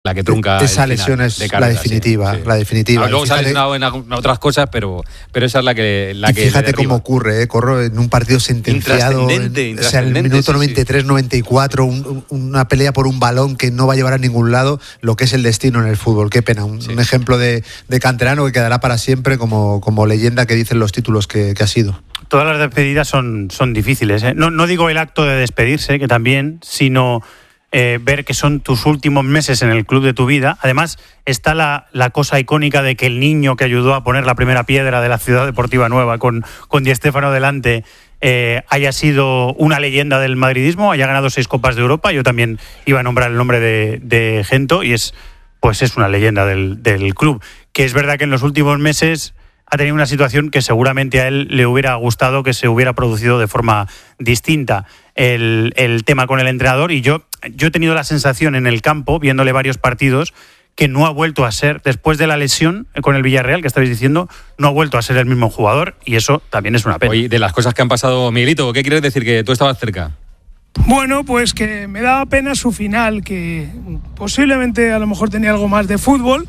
la que trunca esa el lesión final es de carrera, la definitiva, sí. la definitiva. Luego se ha lesionado en otras cosas, pero esa es la que fíjate cómo ocurre, Corro, en un partido sentenciado, intrascendente, o sea, en el minuto 93, 94, una pelea por un balón que no va a llevar a ningún lado, lo que es el destino en el fútbol. Qué pena, un ejemplo de canterano que quedará para siempre como leyenda que dicen los títulos que ha sido. Todas las despedidas son difíciles, ¿eh? No digo el acto de despedirse, que también, sino ver que son tus últimos meses en el club de tu vida. Además, está la cosa icónica de que el niño que ayudó a poner la primera piedra de la Ciudad Deportiva Nueva con Di Stéfano delante haya sido una leyenda del madridismo, haya ganado 6 Copas de Europa. Yo también iba a nombrar el nombre de Gento y es una leyenda del club. Que es verdad que en los últimos meses ha tenido una situación que seguramente a él le hubiera gustado que se hubiera producido de forma distinta. El tema con el entrenador, y yo he tenido la sensación en el campo, viéndole varios partidos, que no ha vuelto a ser, después de la lesión con el Villarreal, que estabais diciendo, no ha vuelto a ser el mismo jugador, y eso también es una pena. Oye, de las cosas que han pasado, Miguelito, ¿qué quieres decir? Que tú estabas cerca. Bueno, pues que me daba pena su final, que posiblemente a lo mejor tenía algo más de fútbol,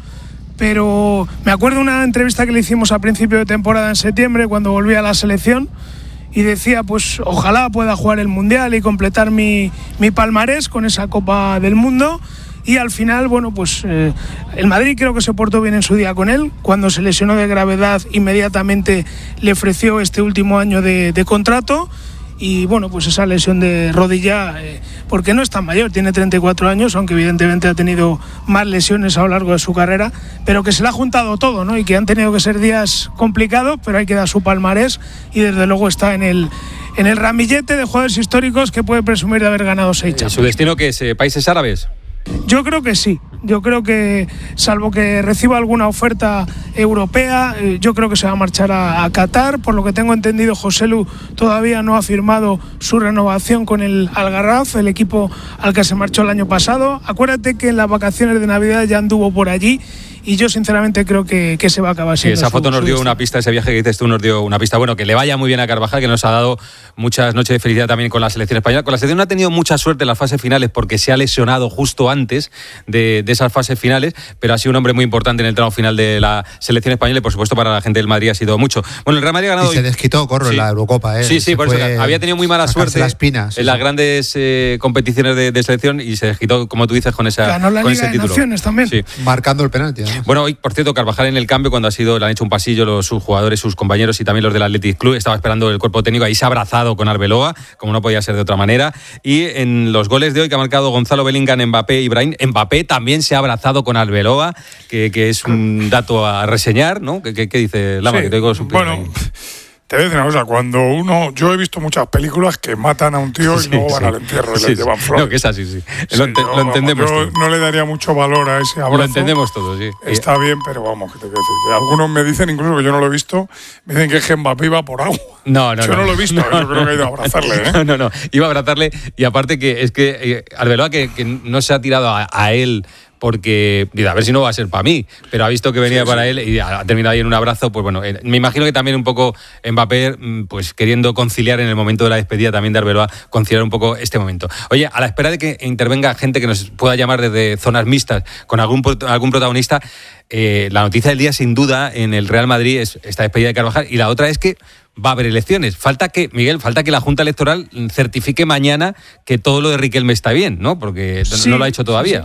pero me acuerdo una entrevista que le hicimos a principio de temporada en septiembre, cuando volví a la selección, y decía, pues ojalá pueda jugar el Mundial y completar mi palmarés con esa Copa del Mundo. Y al final, bueno, pues el Madrid creo que se portó bien en su día con él. Cuando se lesionó de gravedad, inmediatamente le ofreció este último año de contrato. Y bueno, pues esa lesión de rodilla, porque no es tan mayor, tiene 34 años, aunque evidentemente ha tenido más lesiones a lo largo de su carrera, pero que se le ha juntado todo, ¿no? Y que han tenido que ser días complicados, pero hay que dar su palmarés y desde luego está en el ramillete de jugadores históricos que puede presumir de haber ganado 6 Champions. ¿Su destino qué es? ¿Países árabes? Yo creo que sí, yo creo que salvo que reciba alguna oferta europea, yo creo que se va a marchar a Qatar. Por lo que tengo entendido, Joselu todavía no ha firmado su renovación con el Al-Garraf, el equipo al que se marchó el año pasado. Acuérdate que en las vacaciones de Navidad ya anduvo por allí y yo sinceramente creo que se va a acabar siendo. Sí, esa foto nos dio una pista, ese viaje que dices tú nos dio una pista. Bueno, que le vaya muy bien a Carvajal, que nos ha dado muchas noches de felicidad también con la selección española. Con la selección no ha tenido mucha suerte en las fases finales porque se ha lesionado justo antes de esas fases finales, pero ha sido un hombre muy importante en el tramo final de la selección española y por supuesto para la gente del Madrid ha sido mucho. Bueno, el Real Madrid ha ganado. Y se desquitó, en la Eurocopa, ¿eh? Sí, por eso había tenido muy mala suerte en las grandes competiciones de selección y se desquitó, como tú dices, con esa ganó la Liga de Naciones también. Sí. Marcando el penalti. Bueno, hoy, por cierto, Carvajal en el cambio, cuando le han hecho un pasillo sus jugadores, sus compañeros y también los del Athletic Club, estaba esperando el cuerpo técnico, ahí se ha abrazado con Arbeloa, como no podía ser de otra manera. Y en los goles de hoy que ha marcado Gonzalo Bellingham, Mbappé y Brahim, Mbappé también se ha abrazado con Arbeloa, que es un dato a reseñar, ¿no? ¿Qué dice Lama? Sí, que te digo bueno, te voy a decir una cosa, yo he visto muchas películas que matan a un tío y luego van al entierro y le llevan flores. No, que es así, sí. Lo entendemos yo todos. no le daría mucho valor a ese abrazo. Lo entendemos todos, sí. Está bien, pero vamos, que te quiero decir, que algunos me dicen, incluso que yo no lo he visto, me dicen que es que Mbappé iba por agua. No. Yo no lo he visto, yo creo que ha ido a abrazarle, ¿eh? No, iba a abrazarle y aparte que es que Arbeloa que no se ha tirado a él porque, a ver si no va a ser para mí, pero ha visto que venía para él y ha terminado ahí en un abrazo. Pues bueno, me imagino que también un poco Mbappé, pues queriendo conciliar en el momento de la despedida también de Arbeloa, conciliar un poco este momento. Oye, a la espera de que intervenga gente que nos pueda llamar desde zonas mixtas con algún protagonista, la noticia del día sin duda en el Real Madrid es esta despedida de Carvajal y la otra es que va a haber elecciones. Falta que la Junta Electoral certifique mañana que todo lo de Riquelme está bien, ¿no? Porque no lo ha hecho todavía. Sí.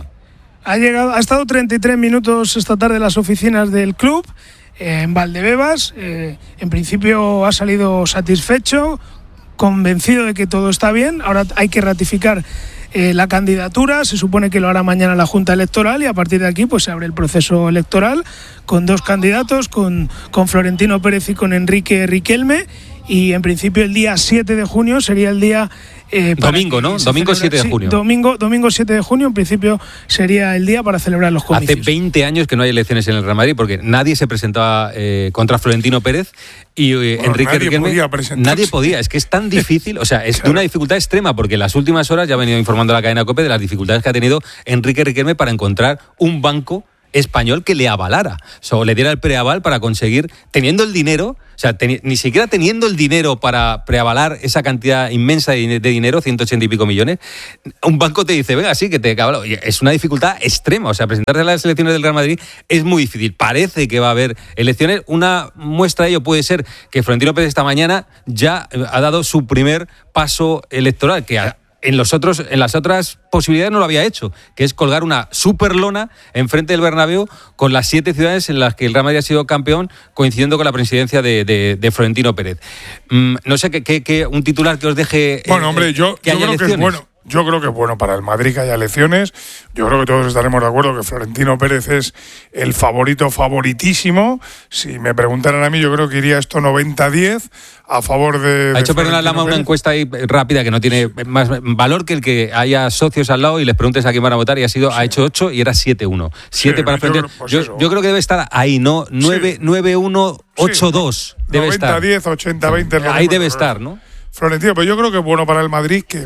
Ha estado 33 minutos esta tarde en las oficinas del club, en Valdebebas. En principio ha salido satisfecho, convencido de que todo está bien. Ahora hay que ratificar la candidatura, se supone que lo hará mañana la Junta Electoral y a partir de aquí pues se abre el proceso electoral con 2 candidatos, con Florentino Pérez y con Enrique Riquelme. Y en principio el día 7 de junio sería el día... domingo, ¿no? Domingo 7 de junio. Domingo 7 de junio en principio sería el día para celebrar los comicios. Hace 20 años que no hay elecciones en el Real Madrid porque nadie se presentaba contra Florentino Pérez y Enrique Riquelme. Nadie podía, es que es tan difícil, o sea, es de una dificultad extrema porque en las últimas horas ya ha venido informando la cadena COPE de las dificultades que ha tenido Enrique Riquelme para encontrar un banco español que le avalara, o le diera el preaval para conseguir, teniendo el dinero, o sea, ni siquiera teniendo el dinero para preavalar esa cantidad inmensa de dinero, 180 y pico millones, un banco te dice, venga, sí, que te avalo. Es una dificultad extrema, o sea, presentarse a las elecciones del Real Madrid es muy difícil. Parece que va a haber elecciones. Una muestra de ello puede ser que Florentino Pérez esta mañana ya ha dado su primer paso electoral, que en las otras posibilidades no lo había hecho, que es colgar una superlona enfrente del Bernabéu con las 7 ciudades en las que el Real Madrid ha sido campeón, coincidiendo con la presidencia de Florentino Pérez. No sé, un titular que os deje... Bueno, hombre, yo creo que es bueno. Yo creo que es bueno para el Madrid que haya elecciones. Yo creo que todos estaremos de acuerdo que Florentino Pérez es el favoritísimo. Si me preguntaran a mí, yo creo que iría esto 90-10 a favor de... Ha hecho Perdona Lama una encuesta ahí rápida que no tiene más valor que el que haya socios al lado y les preguntes a quién van a votar, y ha hecho 8 y era 7-1. 7 para Florentino. Yo creo que debe estar ahí, ¿no? 9-1, 8-2 debe estar. 90-10, 80-20. Ahí debe estar, ¿no? Florentino, pero yo creo que es bueno para el Madrid que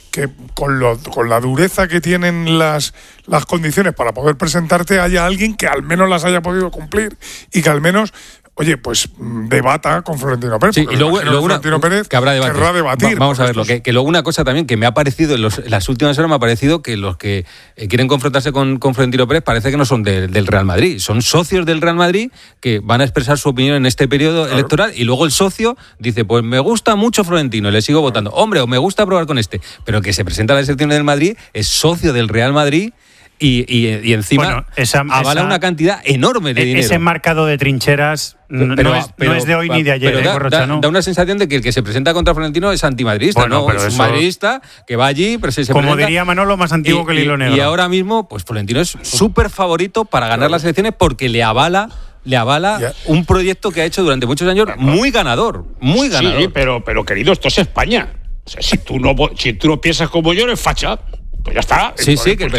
con la dureza que tienen las condiciones para poder presentarte, haya alguien que al menos las haya podido cumplir y que al menos, oye, pues debata con Florentino Pérez. Sí, y luego Florentino Pérez que habrá debate. Querrá debatir. Vamos a verlo. Que luego una cosa también que me ha parecido en las últimas horas, me ha parecido que los que quieren confrontarse con Florentino Pérez parece que no son del Real Madrid. Son socios del Real Madrid que van a expresar su opinión en este periodo electoral, y luego el socio dice, pues me gusta mucho Florentino, le sigo votando. Hombre, o me gusta probar con este. Pero que se presenta a las elecciones del Madrid es socio del Real Madrid. Y encima avala una cantidad enorme de dinero. Ese enmarcado de trincheras no es de hoy ni de ayer, da una sensación de que el que se presenta contra Florentino es antimadridista, ¿no? Es un madridista que va allí, pero se como presenta, diría Manolo, más antiguo que el hilo negro. Y ahora mismo, pues Florentino es súper favorito para ganar las elecciones porque le avala un proyecto que ha hecho durante muchos años muy ganador. Sí, pero querido, esto es España. O sea, si tú no piensas como yo, eres facha. Pues ya está. Sí,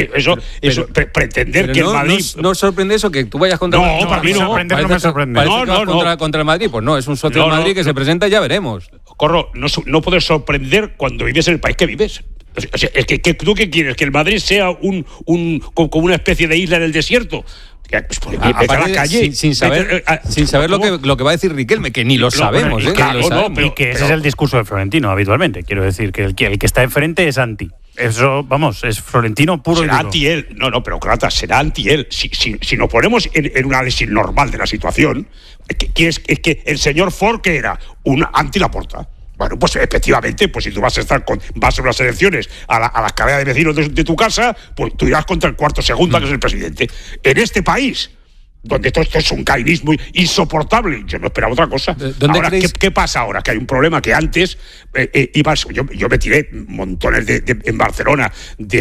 pretender que el Madrid... ¿No sorprende eso que tú vayas contra el Madrid? No, para mí no. No me sorprende. Contra el Madrid, pues no, es un socio del Madrid que se presenta y ya veremos. Corro, no puedes sorprender cuando vives en el país que vives. O sea, es que ¿tú qué quieres? ¿Que el Madrid sea como una especie de isla en el desierto? Pues, a la calle, sin saber lo que va a decir Riquelme, que ni lo sabemos. Y que ese es el discurso de Florentino habitualmente. Quiero decir que el que está enfrente es anti. Eso, vamos, es Florentino puro. Será anti él. No, pero Crata, será anti él. Si nos ponemos en un análisis normal de la situación, es que el señor Ford, que era un anti-Laporta. Bueno, pues efectivamente, pues si tú vas a unas elecciones a la escalera de vecinos de tu casa, pues tú irás contra el cuarto segunda, que es el presidente. En este país, donde todo esto es un cainismo insoportable, yo no esperaba otra cosa. Ahora, ¿qué pasa ahora? Que hay un problema que antes yo me tiré montones en Barcelona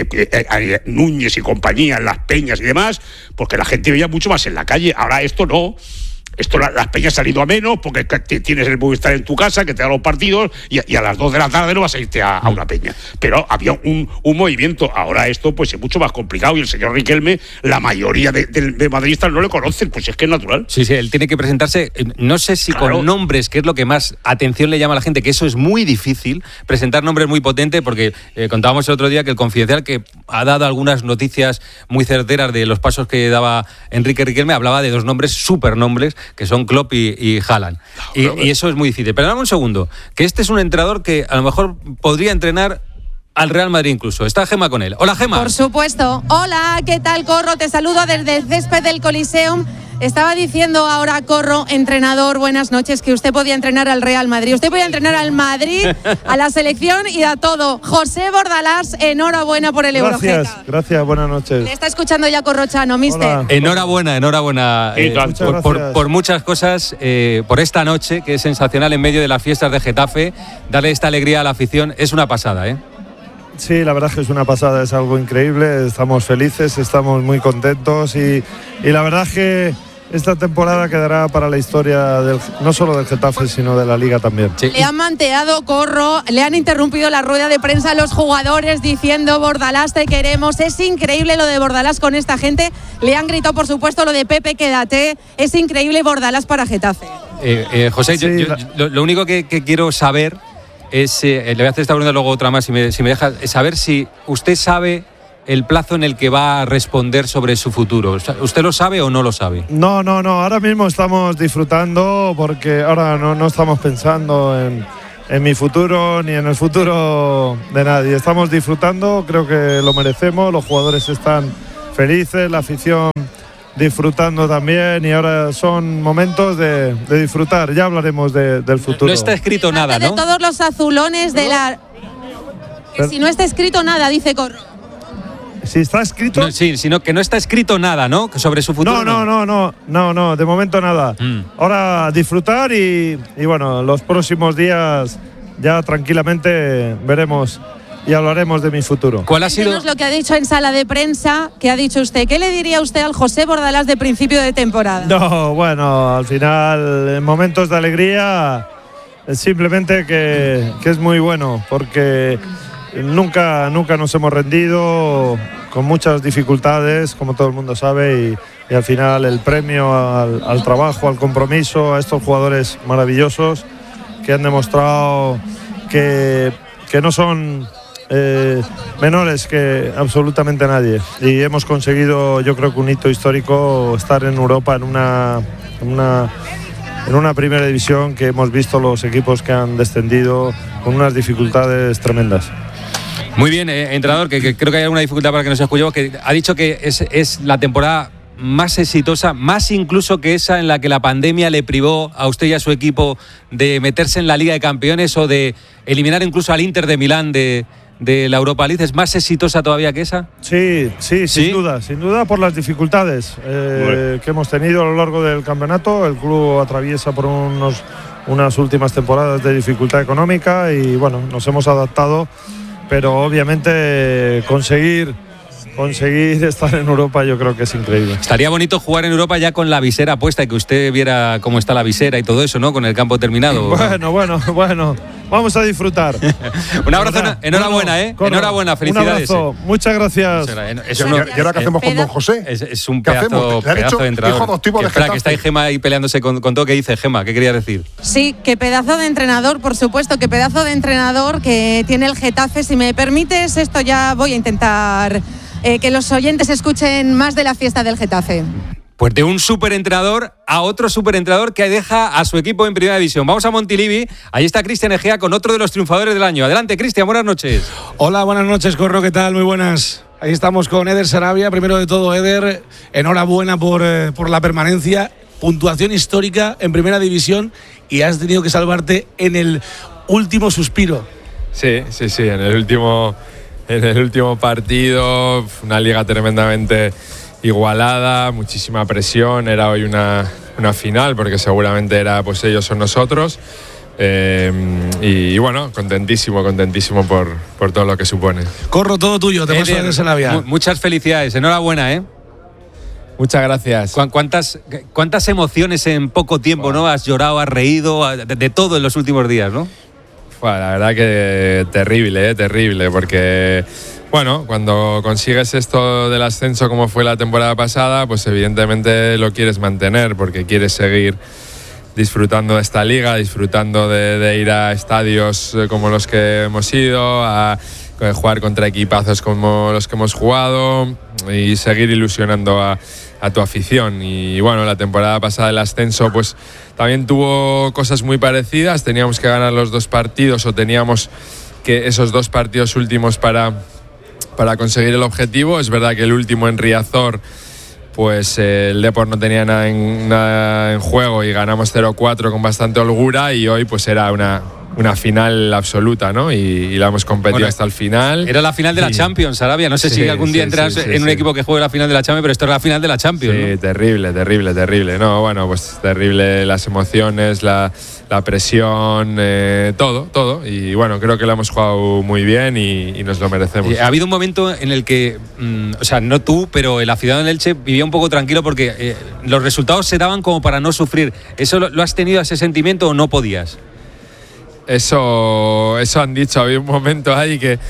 de Núñez y compañía, en Las Peñas y demás, porque la gente veía mucho más en la calle. Ahora esto no. Las peñas han ido a menos porque tienes el Movistar en tu casa que te da los partidos y a las 2 de la tarde no vas a irte a una peña. Pero había un movimiento. Ahora esto pues es mucho más complicado y el señor Riquelme, la mayoría de madridistas no le conocen, pues es que es natural. Sí, él tiene que presentarse, no sé si con nombres, que es lo que más atención le llama a la gente, que eso es muy difícil, presentar nombres muy potentes, porque contábamos el otro día que el Confidencial, que ha dado algunas noticias muy certeras de los pasos que daba Enrique Riquelme, hablaba de 2 nombres, supernombres, que son Klopp y Haaland. Y eso es muy difícil. Pero dame un segundo, que este es un entrenador que a lo mejor podría entrenar al Real Madrid incluso. Está Gemma con él. Hola, Gemma. Por supuesto. Hola, ¿qué tal, Corro? Te saludo desde el césped del Coliseum. Estaba diciendo ahora, Corro, entrenador, buenas noches, que usted podía entrenar al Real Madrid. Usted podía entrenar al Madrid, a la selección y a todo. José Bordalás, enhorabuena por el Eurogeta. Gracias, buenas noches. Le está escuchando ya Corrochano, mister. Enhorabuena. Por muchas cosas, por esta noche, que es sensacional en medio de las fiestas de Getafe. Darle esta alegría a la afición es una pasada, ¿eh? Sí, la verdad es que es una pasada, es algo increíble, estamos felices, estamos muy contentos y la verdad es que esta temporada quedará para la historia no solo del Getafe, sino de la Liga también. Sí. Le han manteado, Corro, le han interrumpido la rueda de prensa a los jugadores diciendo Bordalás, te queremos. Es increíble lo de Bordalás con esta gente. Le han gritado, por supuesto, lo de Pepe, quédate. Es increíble Bordalás para Getafe. José, sí, lo único que quiero saber es, le voy a hacer esta pregunta luego otra más, si me deja, saber si usted sabe el plazo en el que va a responder sobre su futuro? ¿Usted lo sabe o no lo sabe? No, ahora mismo estamos disfrutando porque ahora no estamos pensando en mi futuro ni en el futuro de nadie. Estamos disfrutando, creo que lo merecemos, los jugadores están felices, la afición disfrutando también y ahora son momentos de disfrutar. Ya hablaremos del futuro. No está escrito nada, ¿no? De todos los azulones de la... Que si no está escrito nada, dice Corro. Si está escrito... No, sí, sino que no está escrito nada, ¿no? Sobre su futuro. No, de momento nada. Ahora disfrutar y bueno, los próximos días ya tranquilamente veremos y hablaremos de mi futuro. ¿Cuál ha sido? Cuéntenos lo que ha dicho en sala de prensa, que ha dicho usted. ¿Qué le diría usted al José Bordalás de principio de temporada? No, bueno, al final, en momentos de alegría, simplemente que es muy bueno, porque nunca nos hemos rendido, con muchas dificultades, como todo el mundo sabe, y al final el premio al trabajo, al compromiso, a estos jugadores maravillosos que han demostrado que no son menores que absolutamente nadie, y hemos conseguido, yo creo que un hito histórico, estar en Europa en una primera división que hemos visto los equipos que han descendido con unas dificultades tremendas. Muy bien, entrenador, que creo que hay alguna dificultad para que nos escuchemos, que ha dicho que es la temporada más exitosa, más incluso que esa en la que la pandemia le privó a usted y a su equipo de meterse en la Liga de Campeones o de eliminar incluso al Inter de Milán de la Europa League. ¿Es más exitosa todavía que esa? Sí, sin duda por las dificultades que hemos tenido a lo largo del campeonato. El club atraviesa por unas últimas temporadas de dificultad económica y bueno, nos hemos adaptado, pero obviamente conseguir estar en Europa yo creo que es increíble. Estaría bonito jugar en Europa ya con la visera puesta y que usted viera cómo está la visera y todo eso, ¿no? Con el campo terminado. Bueno, vamos a disfrutar. Un abrazo, enhorabuena, ¿eh? Enhorabuena, felicidades. Un abrazo, muchas gracias. ¿Y ahora qué hacemos con don José? Es un pedazo de entrenador. Hijo adoptivo de Getafe. Que está ahí Gema ahí peleándose con todo. ¿Qué dice Gema? ¿Qué quería decir? Sí, qué pedazo de entrenador, por supuesto, qué pedazo de entrenador que tiene el Getafe. Si me permites, esto ya voy a intentar que los oyentes escuchen más de la fiesta del Getafe. Pues de un superentrenador a otro superentrenador que deja a su equipo en primera división. Vamos a Montilivi, ahí está Cristian Egea con otro de los triunfadores del año. Adelante, Cristian, buenas noches. Hola, buenas noches, Corro, ¿qué tal? Muy buenas. Ahí estamos con Eder Sarabia. Primero de todo, Eder, enhorabuena por la permanencia, puntuación histórica en primera división y has tenido que salvarte en el último suspiro. Sí, en el último partido, una liga tremendamente igualada, muchísima presión, era hoy una final porque seguramente era pues ellos o nosotros y bueno, contentísimo por todo lo que supone. Corro, todo tuyo, te paso de Sarabia. Muchas felicidades, enhorabuena, ¿eh? Muchas gracias. ¿Cuántas emociones en poco tiempo, ¿no? Has llorado, has reído, de todo en los últimos días, ¿no? La verdad que terrible, porque bueno, cuando consigues esto del ascenso como fue la temporada pasada, pues evidentemente lo quieres mantener porque quieres seguir disfrutando de esta liga, disfrutando de ir a estadios como los que hemos ido, a jugar contra equipazos como los que hemos jugado y seguir ilusionando a tu afición. Y bueno, la temporada pasada el ascenso pues también tuvo cosas muy parecidas, teníamos que ganar los 2 partidos o teníamos que esos 2 partidos últimos para conseguir el objetivo. Es verdad que el último en Riazor pues el Depor no tenía nada en juego y ganamos 0-4 con bastante holgura y hoy pues era una final absoluta, ¿no? Y la hemos competido hasta el final. Era la final de la Champions, Sarabia. No sé si algún día entras en un equipo que juegue la final de la Champions, pero esto es la final de la Champions, Sí, ¿no? terrible. No, bueno, pues terrible las emociones, la presión, todo. Y bueno, creo que lo hemos jugado muy bien y nos lo merecemos. Ha habido un momento en el que, o sea, no tú, pero el aficionado del Elche vivía un poco tranquilo porque los resultados se daban como para no sufrir. ¿Eso lo has tenido, ese sentimiento, o no podías? Eso han dicho. Había un momento ahí que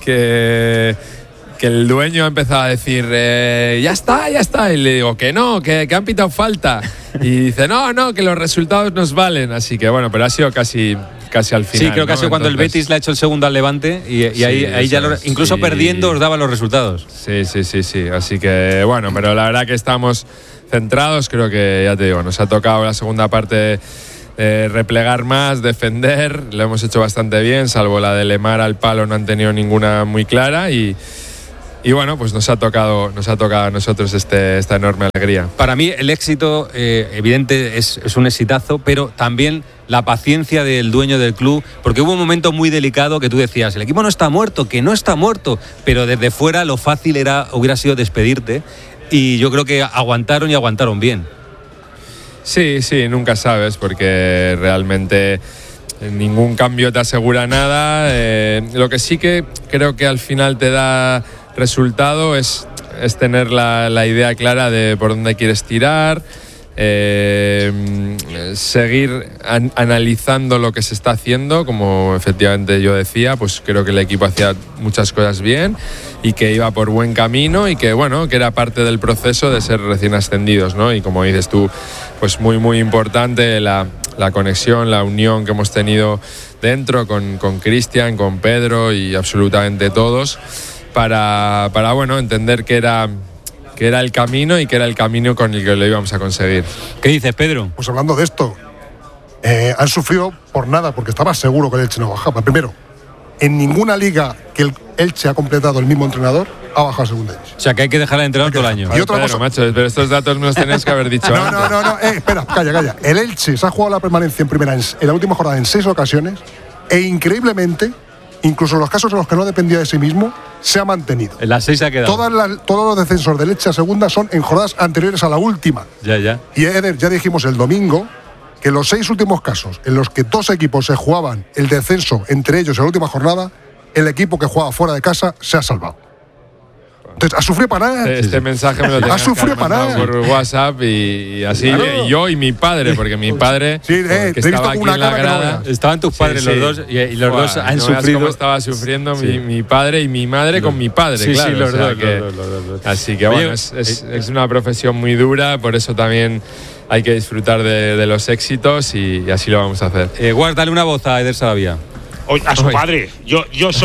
el dueño ha empezado a decir ya está, y le digo que no, que han pitado falta, y dice no, que los resultados nos valen, así que bueno, pero ha sido casi casi al final. Sí, creo que ha sido cuando el Betis le ha hecho el segundo al Levante y Sí, ahí ya incluso sí. perdiendo os daba los resultados. Sí. Así que bueno, pero la verdad que estamos centrados. Creo que, ya te digo, nos ha tocado la segunda parte replegar más, defender. Lo hemos hecho bastante bien, salvo la de Lemar al palo, no han tenido ninguna muy clara y bueno, pues nos ha tocado a nosotros esta enorme alegría. Para mí el éxito evidente es un exitazo, pero también la paciencia del dueño del club, porque hubo un momento muy delicado que tú decías, el equipo no está muerto, que no está muerto, pero desde fuera lo fácil hubiera sido despedirte y yo creo que aguantaron y aguantaron bien. Sí, nunca sabes, porque realmente ningún cambio te asegura nada. Lo que sí que creo que al final te da resultado es tener la idea clara de por dónde quieres tirar, seguir analizando lo que se está haciendo, como efectivamente yo decía, pues creo que el equipo hacía muchas cosas bien y que iba por buen camino y que bueno, que era parte del proceso de ser recién ascendidos, ¿no? Y como dices tú, pues muy muy importante la conexión, la unión que hemos tenido dentro con Cristian, con Pedro y absolutamente todos para bueno, entender que era el camino y que era el camino con el que lo íbamos a conseguir. ¿Qué dices, Pedro? Pues hablando de esto, han sufrido por nada, porque estaba seguro que el Elche no bajaba. Primero, en ninguna liga que el Elche ha completado el mismo entrenador ha bajado a segunda división. O sea, que hay que dejar al entrenador todo el año. Y otra Pedro, cosa, macho, pero estos datos me los tenéis que haber dicho antes. No, espera, calla. El Elche se ha jugado la permanencia en primera en la última jornada en 6 ocasiones e increíblemente, incluso en los casos en los que no dependía de sí mismo, se ha mantenido. En las 6 se ha quedado. Todos los descensos del Elche a segunda son en jornadas anteriores a la última. Ya. Y Eder, ya dijimos el domingo que los 6 últimos casos en los que 2 equipos se jugaban el descenso entre ellos en la última jornada, el equipo que jugaba fuera de casa se ha salvado. Entonces, a sufrir para nada. Este mensaje me lo tenías que haber mandado por WhatsApp y así, claro. Y yo y mi padre, porque mi padre que estaba aquí en la grada. Estaban tus padres los dos y los dos han sufrido. Cómo estaba sufriendo mi padre y mi madre con mi padre, claro. Sí, los dos. Así que bueno, es una profesión muy dura, por eso también hay que disfrutar de los éxitos y así lo vamos a hacer. Guárdale una voz a Eder Sarabia. A su padre. Yo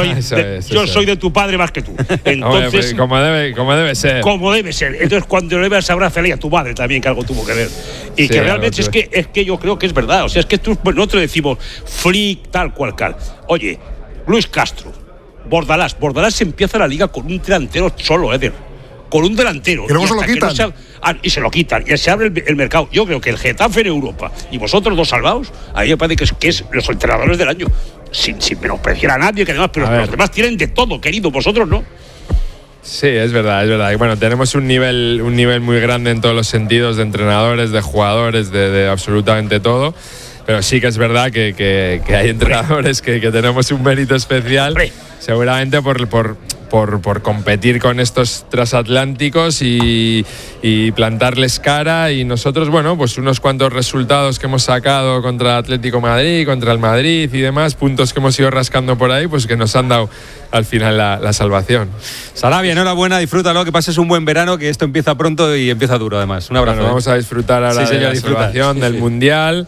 soy de tu padre más que tú. Entonces, como debe ser. Como debe ser. Entonces, cuando le veas abrazarle a tu madre también, que algo tuvo que ver. Y que realmente es que yo creo que es verdad. O sea, es que nosotros decimos freak, tal cual. Oye, Luis Castro, Bordalás se empieza la liga con un delantero solo, Eder. Con un delantero. Y luego se lo quitan. Y se lo quitan. Y se abre el mercado. Yo creo que el Getafe en Europa y vosotros dos salvados, a mí me parece que es los entrenadores del año. Sin menospreciar a nadie, que además, pero los demás tienen de todo, querido, vosotros no. Sí, es verdad. Y bueno, tenemos un nivel muy grande en todos los sentidos, de entrenadores, de jugadores, de absolutamente todo. Pero sí que es verdad que hay entrenadores que tenemos un mérito especial, seguramente por competir con estos transatlánticos y plantarles cara. Y nosotros, bueno, pues unos cuantos resultados que hemos sacado contra Atlético Madrid, contra el Madrid y demás, puntos que hemos ido rascando por ahí, pues que nos han dado al final la salvación. Sarabia, enhorabuena, disfrútalo, que pases un buen verano, que esto empieza pronto y empieza duro además. Un abrazo. Bueno, vamos a disfrutar ahora de la salvación, del Mundial.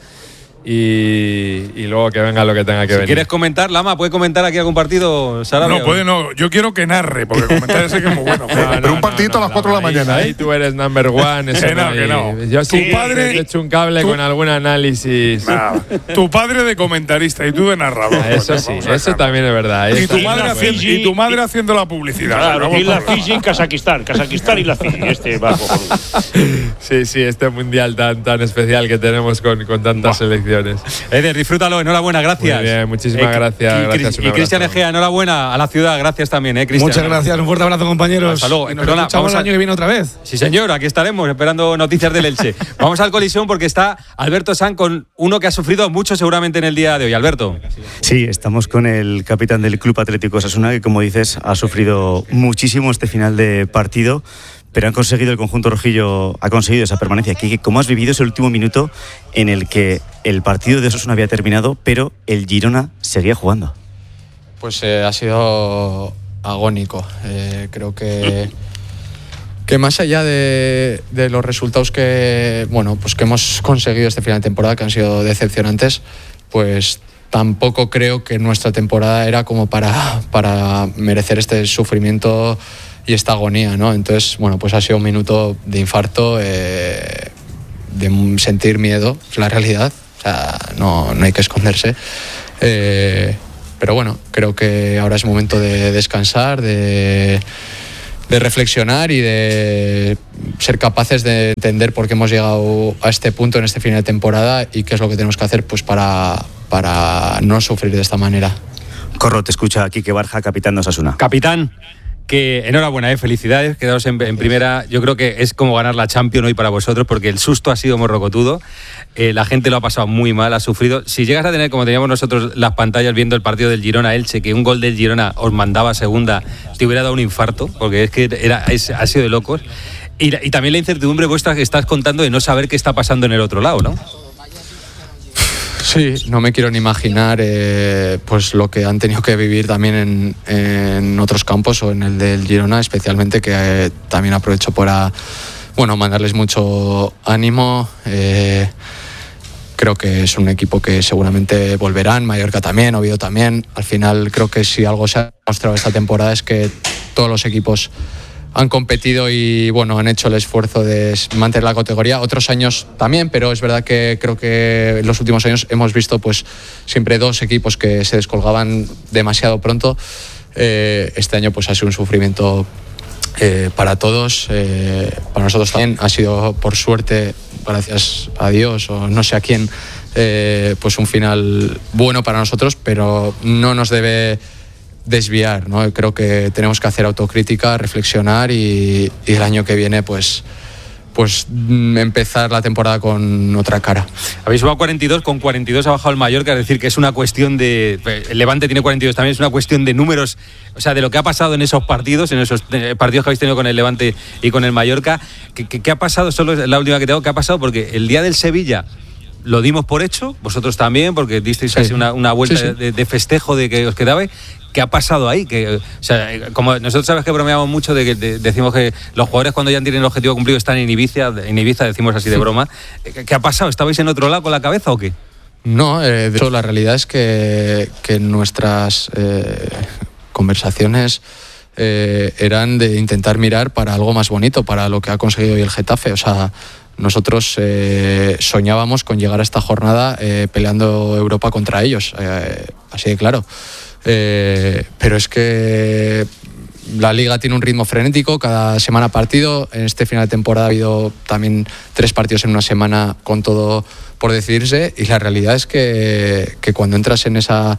Y luego que venga lo que tenga que venir. ¿Quieres comentar, Lama? ¿Puede comentar aquí algún partido, Sarabia? No, puede no. Yo quiero que narre, porque comentar sé que es muy bueno. Pero un partidito a las 4 de la mañana. Ahí tú eres number one. Que no. Yo sí he hecho un cable con algún análisis. Tu padre de comentarista y tú de narrador. Eso sí, eso también es verdad. Y tu madre haciendo la publicidad. Claro, y la Fiji en Kazajistán y la Fiji. Sí, este mundial tan especial que tenemos con tantas selecciones. Eder, disfrútalo, enhorabuena, gracias. Muy bien, muchísimas gracias. Y Cristian Egea, enhorabuena a la ciudad, gracias también, Cristian. Muchas gracias, un fuerte abrazo, compañeros. Hasta luego. Y nos escuchamos el año que viene otra vez. Sí, señor, aquí estaremos esperando noticias del Elche. Vamos al Coliseum porque está Alberto Sanz con uno que ha sufrido mucho seguramente en el día de hoy. Alberto. Sí, estamos con el capitán del Club Atlético Osasuna, que como dices ha sufrido muchísimo este final de partido, pero el conjunto rojillo ha conseguido esa permanencia. ¿Cómo has vivido ese último minuto en el que el partido de Osasuna había terminado, pero el Girona seguía jugando? Pues ha sido agónico. Creo que más allá de los resultados que hemos conseguido este final de temporada, que han sido decepcionantes, pues tampoco creo que nuestra temporada era como para merecer este sufrimiento y esta agonía, ¿no? Entonces, bueno, pues ha sido un minuto de infarto, de sentir miedo, es la realidad, o sea, no hay que esconderse. Pero bueno, creo que ahora es momento de descansar, de reflexionar y de ser capaces de entender por qué hemos llegado a este punto en este final de temporada y qué es lo que tenemos que hacer pues para no sufrir de esta manera. Corro, te escucha Quique Barja, capitán de Osasuna. Capitán, que enhorabuena, felicidades, quedaos en primera. Yo creo que es como ganar la Champions hoy para vosotros, porque el susto ha sido morrocotudo. La gente lo ha pasado muy mal, ha sufrido. Si llegas a tener, como teníamos nosotros las pantallas viendo el partido del Girona-Elche, que un gol del Girona os mandaba a segunda, te hubiera dado un infarto, porque es que ha sido de locos. Y también la incertidumbre vuestra que estás contando de no saber qué está pasando en el otro lado, ¿no? Sí, no me quiero ni imaginar pues lo que han tenido que vivir también en otros campos o en el del Girona, especialmente, que también aprovecho para mandarles mucho ánimo. Creo que es un equipo que seguramente volverán, Mallorca también, Oviedo también. Al final creo que si algo se ha mostrado esta temporada es que todos los equipos han competido y han hecho el esfuerzo de mantener la categoría. Otros años también, pero es verdad que creo que en los últimos años hemos visto pues siempre dos equipos que se descolgaban demasiado pronto. Este año pues ha sido un sufrimiento para todos, para nosotros también. Ha sido, por suerte, gracias a Dios o no sé a quién, pues un final bueno para nosotros, pero no nos debe desviar, ¿no? Creo que tenemos que hacer autocrítica, reflexionar y el año que viene pues empezar la temporada con otra cara. Habéis sumado 42, con 42 ha bajado el Mallorca, es decir, que es una cuestión de... El Levante tiene 42 también, es una cuestión de números, o sea, de lo que ha pasado en esos partidos que habéis tenido con el Levante y con el Mallorca. ¿Qué ha pasado? Solo es la última que tengo. ¿Qué ha pasado? Porque el día del Sevilla lo dimos por hecho, vosotros también, porque disteis casi una vuelta de festejo de que os quedabais. ¿Qué ha pasado ahí? Como nosotros sabes que bromeamos mucho de que decimos que los jugadores cuando ya tienen el objetivo cumplido están en Ibiza, decimos así de broma. ¿Qué ha pasado? ¿Estabais en otro lado con la cabeza o qué? No, de hecho la realidad es que nuestras conversaciones eran de intentar mirar para algo más bonito, para lo que ha conseguido hoy el Getafe. O sea, nosotros soñábamos con llegar a esta jornada peleando Europa contra ellos, así de claro. Pero es que la Liga tiene un ritmo frenético, cada semana partido. En este final de temporada ha habido también 3 partidos en una semana con todo por decidirse, y la realidad es que cuando entras en esa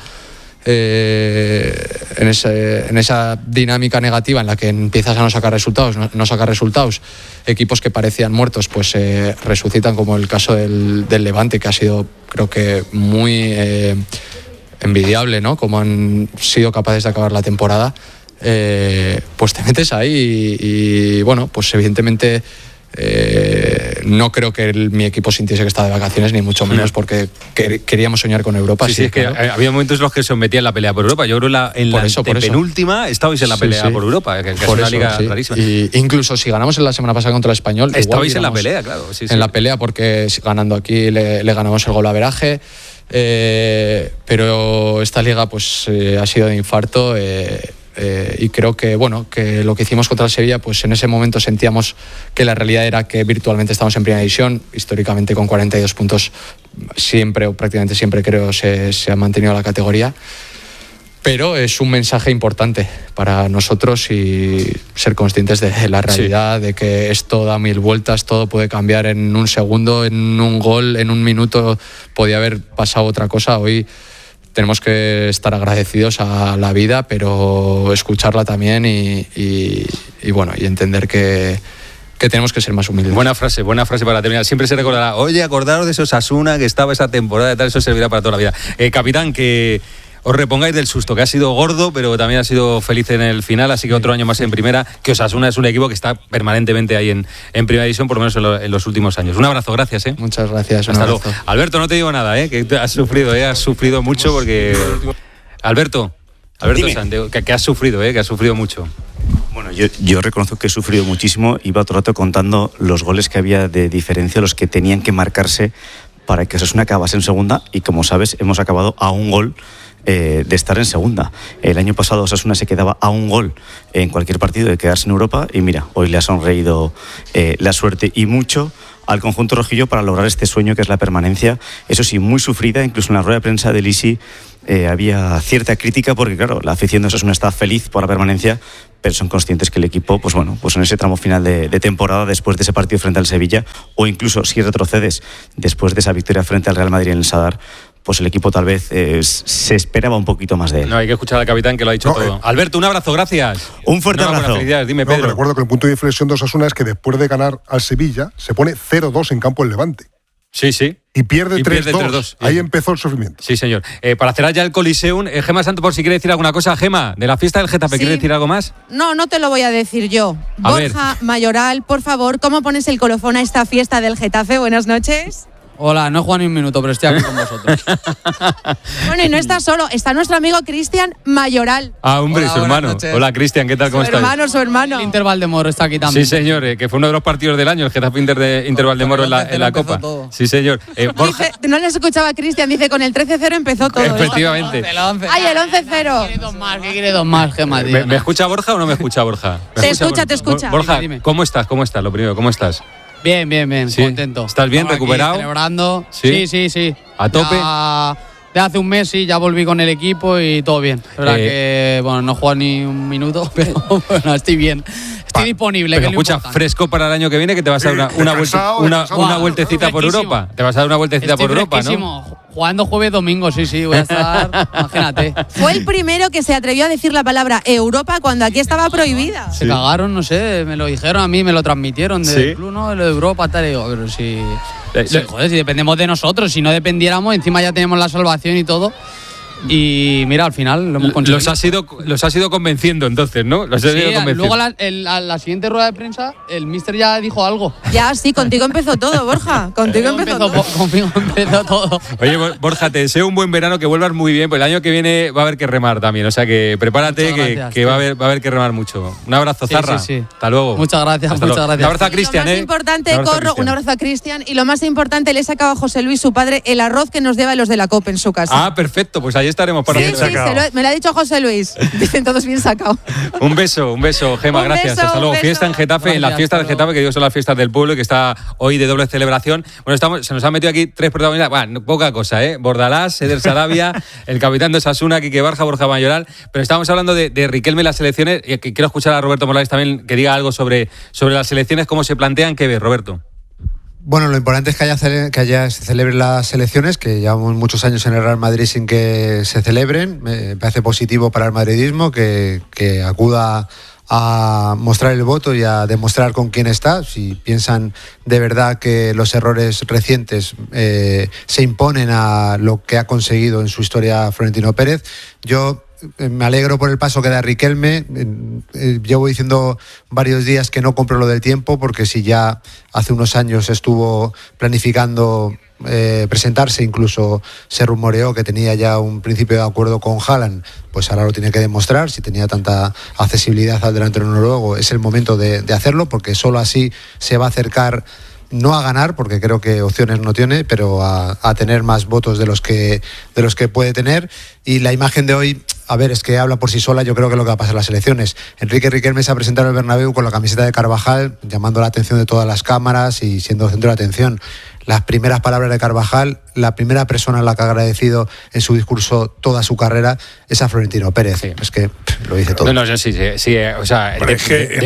dinámica negativa en la que empiezas a no sacar resultados, equipos que parecían muertos pues resucitan, como el caso del Levante, que ha sido, creo que, muy envidiable, ¿no? Como han sido capaces de acabar la temporada. Pues te metes ahí y pues evidentemente no creo que mi equipo sintiese que estaba de vacaciones, ni mucho menos, porque queríamos soñar con Europa. Sí, es que había momentos en los que se metían en la pelea por Europa. Yo creo en la penúltima estabais en la pelea por Europa, que es una liga rarísima. Y incluso si ganamos en la semana pasada contra el Español, estabais en la pelea, claro. La pelea, porque ganando aquí le ganamos el golaveraje. Pero esta liga pues ha sido de infarto, y creo que que lo que hicimos contra el Sevilla, pues en ese momento sentíamos que la realidad era que virtualmente estamos en primera división. Históricamente, con 42 puntos siempre, o prácticamente siempre, creo, se ha mantenido la categoría. Pero es un mensaje importante para nosotros, y ser conscientes de la realidad, de que esto da 1000 vueltas, todo puede cambiar en un segundo, en un gol, en un minuto podía haber pasado otra cosa. Hoy tenemos que estar agradecidos a la vida, pero escucharla también y entender que tenemos que ser más humildes. Buena frase para terminar. Siempre se recordará, oye, acordaros de esos Osasuna que estaba esa temporada y tal, eso servirá para toda la vida. Capitán, que os repongáis del susto, que ha sido gordo, pero también ha sido feliz en el final, así que otro año más en primera, que Osasuna es un equipo que está permanentemente ahí en primera división, por lo menos en los últimos años. Un abrazo, gracias. Muchas gracias. Hasta luego. Alberto, no te digo nada, que has sufrido mucho, porque... Alberto Sandeo, que has sufrido mucho. Bueno, yo reconozco que he sufrido muchísimo. Iba todo el rato contando los goles que había de diferencia, los que tenían que marcarse para que Osasuna acabase en segunda y, como sabes, hemos acabado a un gol de estar en segunda. El año pasado Osasuna se quedaba a un gol en cualquier partido de quedarse en Europa y mira, hoy le ha sonreído la suerte y mucho al conjunto rojillo para lograr este sueño que es la permanencia. Eso sí, muy sufrida, incluso en la rueda de prensa de Lisi había cierta crítica porque, claro, la afición de Osasuna está feliz por la permanencia, pero son conscientes que el equipo, pues bueno, pues en ese tramo final de temporada, después de ese partido frente al Sevilla, o incluso si retrocedes después de esa victoria frente al Real Madrid en el Sadar, pues el equipo tal vez se esperaba un poquito más de él. No, hay que escuchar al capitán que lo ha dicho todo. Alberto, un abrazo, gracias. Un fuerte abrazo. Felicidades, dime, Pedro. Recuerdo que el punto de inflexión de Osasuna es que después de ganar al Sevilla, se pone 0-2 en campo el Levante. Sí, sí. Y pierde 3-2. Ahí empezó el sufrimiento. Sí, señor. Para cerrar ya el Coliseum, Gema Santos, por si quiere decir alguna cosa. Gema, de la fiesta del Getafe, ¿quiere decir algo más? No, no te lo voy a decir yo. A Borja Mayoral, por favor, ¿cómo pones el colofón a esta fiesta del Getafe? Buenas noches. Hola, no he jugado ni un minuto, pero estoy aquí con vosotros. Bueno, y no está solo, está nuestro amigo Cristian Hombre, Hola, su hermano. noches. Hola, Cristian, ¿qué tal? ¿Cómo estás? Su hermano. El Inter Valdemoro está aquí también. Sí, señor, que fue uno de los partidos del año, el Getafe Inter Valdemoro en la Copa. Todo. Sí, señor. Borja, Dice, no les escuchaba a Cristian, dice, con el 13-0 empezó todo. efectivamente. Ay, el 11-0. ¿Qué quiere dos más, Gemma? ¿Me escucha Borja o no me escucha Borja? Te escucha. Borja, Dime. ¿cómo estás? ¿Cómo estás? Lo primero, ¿cómo estás? Bien, Sí. contento. ¿Estás bien, Estamos aquí recuperado? Celebrando. Sí. Sí. ¿A tope? De hace un mes sí, ya volví con el equipo y todo bien. La verdad que, bueno, no he jugado ni un minuto, pero bueno, estoy bien. Estoy disponible. Pero que es lo escucha, importante. fresco para el año que viene, que te vas a dar una vueltecita por Europa. Te vas a dar una vueltecita por Europa, ¿no? Jugando jueves, domingo, sí, voy a estar, imagínate. Fue el primero que se atrevió a decir la palabra Europa cuando aquí estaba prohibida. Se cagaron, no sé, me lo dijeron a mí, me lo transmitieron del club, ¿no? De lo de Europa, tal, y digo, pero si joder, si dependemos de nosotros, si no dependiéramos, encima ya tenemos la salvación y todo. Y mira, al final lo hemos conseguido. Los has ido convenciendo entonces, ¿no? Los has ido convenciendo. Luego la siguiente rueda de prensa, el míster ya dijo algo. Ya, sí, contigo empezó todo, Borja. Contigo empezó todo. Oye, Borja, te deseo un buen verano, que vuelvas muy bien, pues el año que viene va a haber que remar también, o sea que prepárate, que va a haber que remar mucho. Un abrazo, Zarra. Sí. Hasta luego. Muchas gracias. Un abrazo a Cristian, Lo más importante, Corro, un abrazo a Cristian. Y lo más importante, le he sacado a José Luis, su padre, el arroz que nos deba los de la COP en su casa. Ah, perfecto, pues ahí estaremos para Sí, me lo ha dicho José Luis. Dicen todos bien sacado. Un beso, Gema, Un gracias. beso, Hasta luego. un Fiesta en Getafe, Gracias, en la fiesta del Getafe, que digo son las fiestas del pueblo y que está hoy de doble celebración. Bueno, se nos han metido aquí tres protagonistas. Bueno, poca cosa, ¿eh? Bordalás, Eder Sarabia, el capitán de Osasuna, Quique Barja, Borja Mayoral. Pero estamos hablando de Riquelme en las selecciones y que quiero escuchar a Roberto Morales también que diga algo sobre las selecciones, cómo se plantean. ¿Qué ves, Roberto? Bueno, lo importante es que se celebren las elecciones, que llevamos muchos años en el Real Madrid sin que se celebren. Me parece positivo para el madridismo que acuda a mostrar el voto y a demostrar con quién está. Si piensan de verdad que los errores recientes se imponen a lo que ha conseguido en su historia Florentino Pérez, yo me alegro por el paso que da Riquelme. Llevo diciendo varios días que no compro lo del tiempo, porque si ya hace unos años estuvo planificando presentarse, incluso se rumoreó que tenía ya un principio de acuerdo con Haaland, pues ahora lo tiene que demostrar. Si tenía tanta accesibilidad al delantero noruego, es el momento de hacerlo, porque solo así se va a acercar, no a ganar, porque creo que opciones no tiene, pero a tener más votos de los que puede tener. Y la imagen de hoy, a ver, es que habla por sí sola. Yo creo que es lo que va a pasar en las elecciones. Enrique Riquelme se ha presentado en el Bernabéu con la camiseta de Carvajal, llamando la atención de todas las cámaras y siendo centro de atención. Las primeras palabras de Carvajal, la primera persona a la que ha agradecido en su discurso toda su carrera es a Florentino Pérez. Sí. Es que lo dice todo. No, sí, o sea, pero es que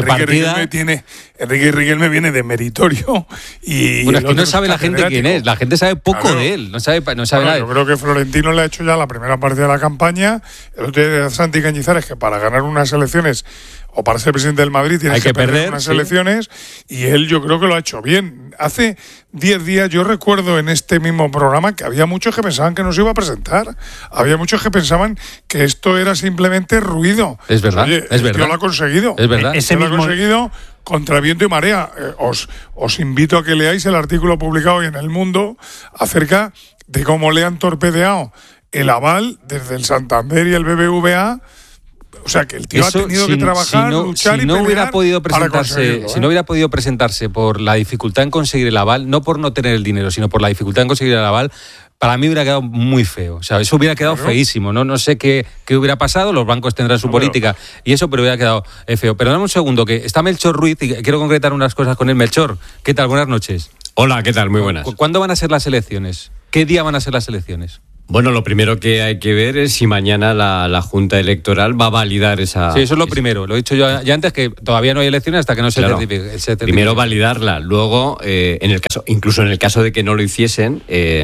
Enrique Riquelme viene de meritorio y bueno, es que no sabe la gente quién es. La gente sabe poco de él, no sabe nada. Yo creo que Florentino le ha hecho ya la primera parte de la campaña. El otro día de Santi Cañizares, que para ganar unas elecciones o para ser presidente del Madrid tienes que perder unas elecciones, y él yo creo que lo ha hecho bien. Hace 10 días yo recuerdo en este mismo programa que había muchos que pensaban que no se iba a presentar. Había muchos que pensaban que esto era simplemente ruido. Es verdad, Oye, es verdad. Lo ha conseguido. Es verdad. Lo ha conseguido contra viento y marea. Os invito a que leáis el artículo publicado hoy en El Mundo acerca de cómo le han torpedeado el aval desde el Santander y el BBVA O sea, que el tío ha tenido que trabajar, luchar y pelear para conseguirlo, Si no hubiera podido presentarse por la dificultad en conseguir el aval, no por no tener el dinero, sino por la dificultad en conseguir el aval, para mí hubiera quedado muy feo. O sea, eso hubiera quedado feísimo. No sé qué hubiera pasado, los bancos tendrán su política y eso, pero hubiera quedado feo. Pero dame un segundo, que está Melchor Ruiz y quiero concretar unas cosas con él. Melchor, ¿qué tal? Buenas noches. Hola, ¿qué tal? Muy buenas. ¿Cuándo van a ser las elecciones? ¿Qué día van a ser las elecciones? Bueno, lo primero que hay que ver es si mañana la Junta Electoral va a validar esa... Sí, eso es lo primero. Lo he dicho yo ya antes, que todavía no hay elecciones hasta que no se certifique. Primero validarla. Luego, incluso en el caso de que no lo hiciesen,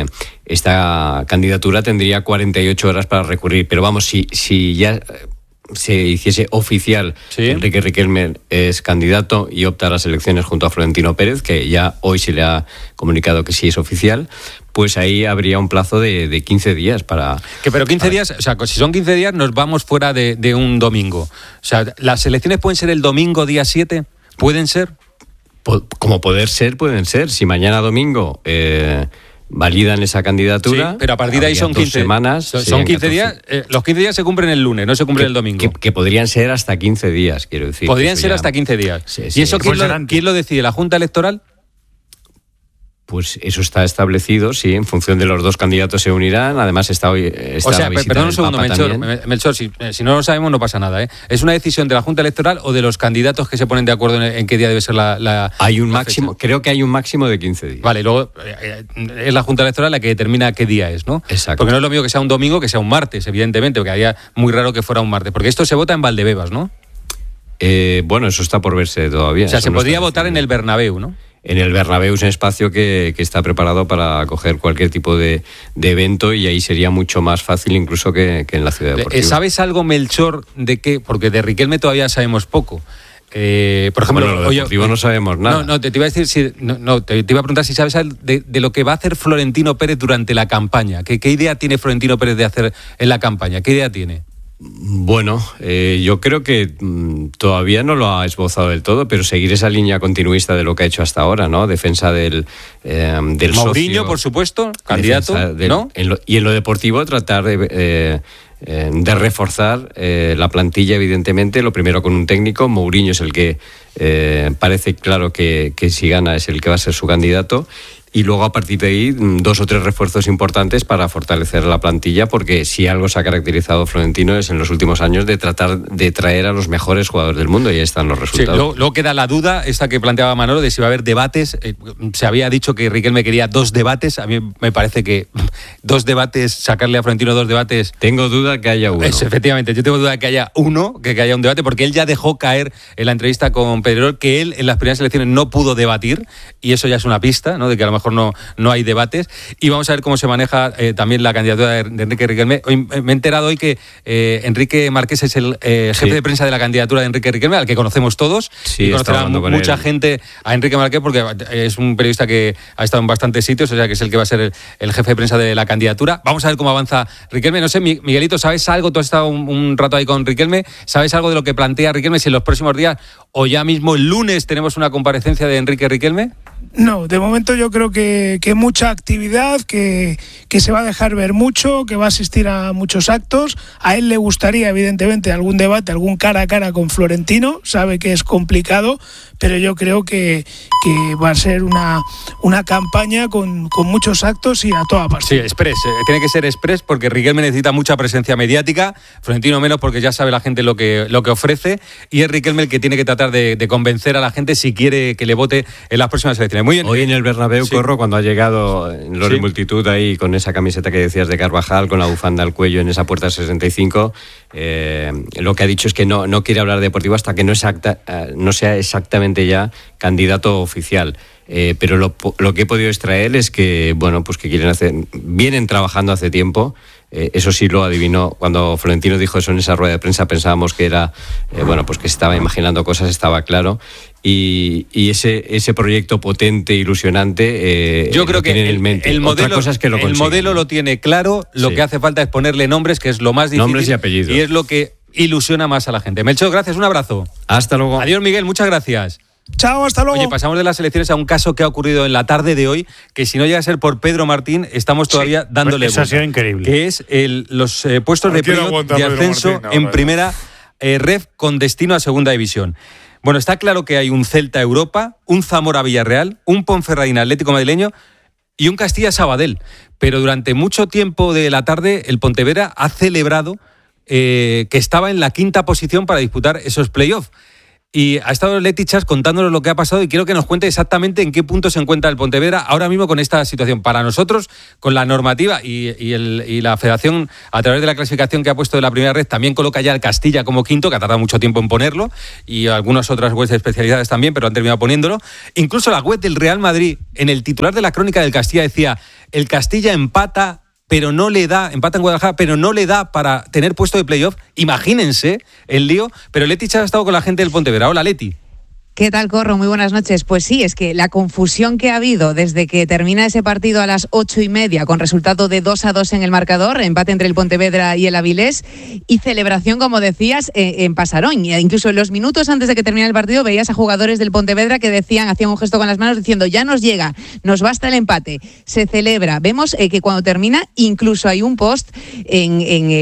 esta candidatura tendría 48 horas para recurrir. Pero vamos, si ya se hiciese oficial que Enrique Riquelme es candidato y opta a las elecciones junto a Florentino Pérez, que ya hoy se le ha comunicado que sí es oficial, pues ahí habría un plazo de 15 días para... Pero 15 días, o sea, si son 15 días nos vamos fuera de un domingo. O sea, ¿las elecciones pueden ser el domingo día 7? ¿Pueden ser? Como poder ser, pueden ser. Si mañana domingo... validan esa candidatura. Sí, pero a partir de ahí son 15 semanas. Son 15 días. Los 15 días se cumplen el lunes, no se cumplen el domingo. Que podrían ser hasta 15 días, quiero decir. Podrían ser hasta 15 días. Sí. ¿Y eso quién lo decide? ¿La Junta Electoral? Pues eso está establecido, sí, en función de los dos candidatos se unirán. Además está hoy... O sea, perdón un segundo, Melchor, si no lo sabemos no pasa nada, ¿eh? ¿Es una decisión de la Junta Electoral o de los candidatos que se ponen de acuerdo en qué día debe ser la Hay un máximo, fecha? Creo que hay un máximo de 15 días. Vale, luego es la Junta Electoral la que determina qué día es, ¿no? Exacto. Porque no es lo mismo que sea un domingo que sea un martes, evidentemente, porque haría muy raro que fuera un martes. Porque esto se vota en Valdebebas, ¿no? Bueno, eso está por verse todavía. O sea, se podría votar en el Bernabéu, ¿no? En el Bernabéu es un espacio que está preparado para acoger cualquier tipo de evento y ahí sería mucho más fácil incluso que en la ciudad deportiva. ¿Sabes algo, Melchor, de qué? Porque de Riquelme todavía sabemos poco. Por ejemplo, lo deportivo no sabemos nada. No, te iba a decir, te iba a preguntar si sabes de lo que va a hacer Florentino Pérez durante la campaña. ¿Qué idea tiene Florentino Pérez de hacer en la campaña? ¿Qué idea tiene? Bueno, yo creo que todavía no lo ha esbozado del todo, pero seguir esa línea continuista de lo que ha hecho hasta ahora, ¿no? Defensa del Mourinho, socio, por supuesto, candidato, ¿no? Y en lo deportivo tratar de reforzar la plantilla, evidentemente, lo primero con un técnico. Mourinho es el que parece claro que si gana es el que va a ser su candidato. Y luego a partir de ahí 2 o 3 refuerzos importantes para fortalecer la plantilla, porque si algo se ha caracterizado Florentino es en los últimos años de tratar de traer a los mejores jugadores del mundo y ahí están los resultados. Sí, luego queda la duda, esta que planteaba Manolo, de si va a haber debates. Se había dicho que Riquelme quería 2 debates, a mí me parece que 2 debates, sacarle a Florentino 2 debates... Tengo duda que haya uno. Efectivamente, yo tengo duda que haya uno, que haya un debate, porque él ya dejó caer en la entrevista con Pedrerol que él en las primeras elecciones no pudo debatir, y eso ya es una pista, ¿no?, de que a lo mejor no hay debates. Y vamos a ver cómo se maneja también la candidatura de Enrique Riquelme. Hoy, me he enterado hoy que Enrique Marqués es el jefe de prensa de la candidatura de Enrique Riquelme, al que conocemos todos, y conocerá mucha gente a Enrique Marqués, porque es un periodista que ha estado en bastantes sitios, o sea que es el que va a ser el jefe de prensa de la candidatura. Vamos a ver cómo avanza Riquelme. No sé, Miguelito, ¿sabes algo? Tú has estado un rato ahí con Riquelme. ¿Sabes algo de lo que plantea Riquelme? Si en los próximos días o ya mismo el lunes tenemos una comparecencia de Enrique Riquelme. No, de momento yo creo que mucha actividad, que se va a dejar ver mucho, que va a asistir a muchos actos. A él le gustaría, evidentemente, algún debate, algún cara a cara con Florentino. Sabe que es complicado, pero yo creo que va a ser una campaña con muchos actos y a toda parte. Sí, express. Tiene que ser express porque Riquelme necesita mucha presencia mediática, Florentino menos porque ya sabe la gente lo que ofrece, y es Riquelme el que tiene que tratar de convencer a la gente si quiere que le vote en las próximas elecciones. Muy bien. Hoy en el Bernabéu, Corro, cuando ha llegado en la multitud ahí con esa camiseta que decías de Carvajal, con la bufanda al cuello en esa puerta 65, lo que ha dicho es que no quiere hablar de deportivo hasta que no sea exactamente ya candidato oficial. Pero lo que he podido extraer es que, bueno, pues que vienen trabajando hace tiempo. Eso sí lo adivinó cuando Florentino dijo eso en esa rueda de prensa. Pensábamos que era, pues que estaba imaginando cosas, estaba claro. Y ese proyecto potente, ilusionante, yo creo que tiene en mente. El modelo lo tiene claro. Lo que hace falta es ponerle nombres, que es lo más difícil. Nombres y apellidos. Y es lo que ilusiona más a la gente. Melchor, gracias, un abrazo. Hasta luego. Adiós, Miguel, muchas gracias. Chao, hasta luego. Oye, pasamos de las elecciones a un caso que ha ocurrido en la tarde de hoy, que si no llega a ser por Pedro Martín, estamos todavía dándole eso ha sido increíble. Que es los puestos de playoff de ascenso en primera ref con destino a Segunda División. Bueno, está claro que hay un Celta Europa, un Zamora Villarreal, un Ponferradina Atlético Madrileño y un Castilla Sabadell. Pero durante mucho tiempo de la tarde el Pontevedra ha celebrado que estaba en la 5ª posición para disputar esos playoffs. Y ha estado Leti Chas contándonos lo que ha pasado y quiero que nos cuente exactamente en qué punto se encuentra el Pontevedra ahora mismo con esta situación. Para nosotros, con la normativa y la federación, a través de la clasificación que ha puesto de la primera red, también coloca ya al Castilla como 5º, que ha tardado mucho tiempo en ponerlo, y algunas otras webs especializadas también, pero han terminado poniéndolo. Incluso la web del Real Madrid, en el titular de la crónica del Castilla, decía: el Castilla empata, pero no le da, empata en Guadalajara, pero no le da para tener puesto de playoff. Imagínense el lío. Pero Leti Chas ha estado con la gente del Pontevedra. Hola, Leti. ¿Qué tal, Corro? Muy buenas noches. Pues sí, es que la confusión que ha habido desde que termina ese partido a las 8:30 con resultado de 2-2 en el marcador, empate entre el Pontevedra y el Avilés, y celebración, como decías, en Pasarón. Y incluso en los minutos antes de que terminara el partido veías a jugadores del Pontevedra que decían, hacían un gesto con las manos diciendo: ya nos llega, nos basta el empate. Se celebra. Vemos que cuando termina, incluso hay un post en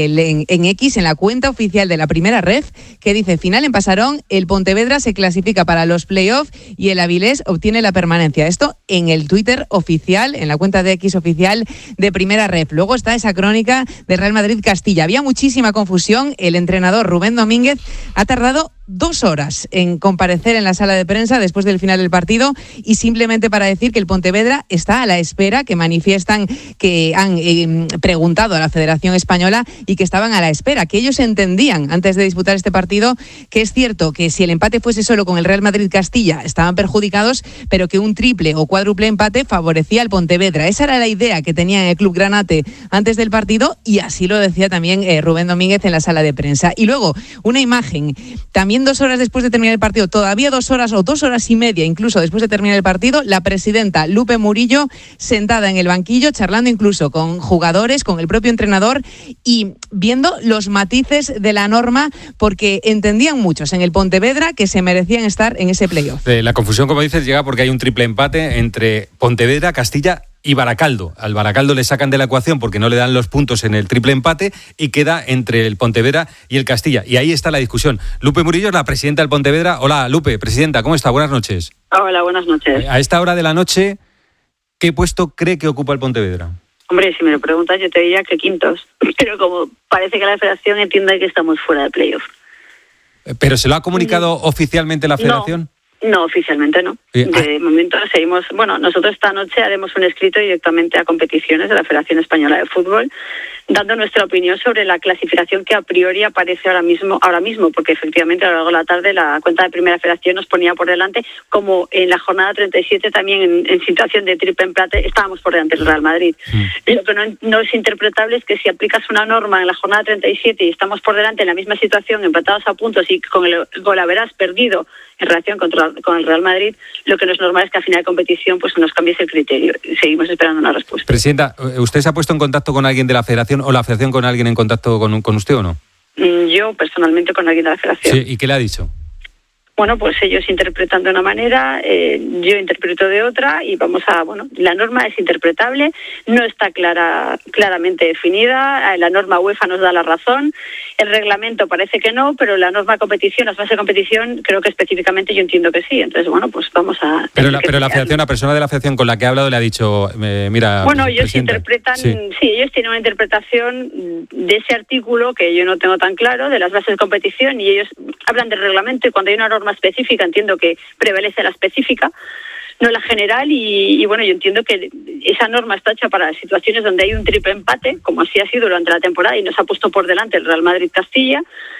X, en la cuenta oficial de la primera ref, que dice: final en Pasarón, el Pontevedra se clasifica para los playoffs y el Avilés obtiene la permanencia. Esto en el Twitter oficial, en la cuenta de X oficial de primera ref. Luego está esa crónica de Real Madrid Castilla. Había muchísima confusión. El entrenador Rubén Domínguez ha tardado 2 horas en comparecer en la sala de prensa después del final del partido, y simplemente para decir que el Pontevedra está a la espera, que manifiestan que han preguntado a la Federación Española y que estaban a la espera, que ellos entendían antes de disputar este partido que es cierto que si el empate fuese solo con el Real Madrid Castilla estaban perjudicados, pero que un triple o cuádruple empate favorecía al Pontevedra. Esa era la idea que tenía en el Club Granate antes del partido, y así lo decía también Rubén Domínguez en la sala de prensa. Y luego una imagen también 2 horas después de terminar el partido, todavía 2 horas o 2 horas y media incluso después de terminar el partido, la presidenta Lupe Murillo sentada en el banquillo charlando incluso con jugadores, con el propio entrenador, y viendo los matices de la norma, porque entendían muchos en el Pontevedra que se merecían estar en ese playoff. La confusión, como dices, llega porque hay un triple empate entre Pontevedra, Castilla y Baracaldo. Al Baracaldo le sacan de la ecuación porque no le dan los puntos en el triple empate y queda entre el Pontevedra y el Castilla. Y ahí está la discusión. Lupe Murillo es la presidenta del Pontevedra. Hola, Lupe, presidenta, ¿cómo está? Buenas noches. Hola, buenas noches. A esta hora de la noche, ¿qué puesto cree que ocupa el Pontevedra? Hombre, si me lo preguntas, yo te diría que 5º. Pero como parece que la Federación entiende que estamos fuera de playoff. ¿Pero se lo ha comunicado oficialmente la Federación? No, oficialmente no. De momento seguimos. Bueno, nosotros esta noche haremos un escrito directamente a competiciones de la Federación Española de Fútbol, dando nuestra opinión sobre la clasificación que a priori aparece ahora mismo, porque efectivamente a lo largo de la tarde la cuenta de Primera Federación nos ponía por delante, como en la jornada 37 también en situación de triple empate estábamos por delante del Real Madrid. Lo que no es interpretable es que si aplicas una norma en la jornada 37 y estamos por delante en la misma situación, empatados a puntos y con el golaveras perdido en relación con el Real Madrid, lo que no es normal es que a final de competición pues nos cambies el criterio. Seguimos esperando una respuesta. Presidenta, ¿usted se ha puesto en contacto con alguien de la Federación o la Federación con alguien en contacto con usted o no? Yo personalmente con alguien de la Federación. Sí, ¿y qué le ha dicho? Bueno, pues ellos interpretan de una manera, yo interpreto de otra, y la norma es interpretable, no está claramente definida, la norma UEFA nos da la razón, el reglamento parece que no, pero la norma de competición, las bases de competición, creo que específicamente yo entiendo que sí. Entonces, bueno, pues vamos a... Pero la Federación, la persona de la Federación con la que ha hablado le ha dicho, mira... Bueno, ellos presidenta, interpretan, sí, ellos tienen una interpretación de ese artículo que yo no tengo tan claro, de las bases de competición, y ellos hablan del reglamento, y cuando hay una norma específica entiendo que prevalece la específica, no la general, y bueno, yo entiendo que esa norma está hecha para situaciones donde hay un triple empate, como así ha sido durante la temporada, y nos ha puesto por delante el Real Madrid Castilla,